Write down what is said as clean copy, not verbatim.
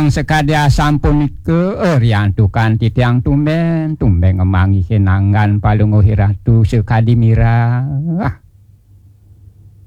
Ingkang sekadya sampun riantu kanthi tiyang tumben ngemangi kenangan palungguh Ratu Sukadimira.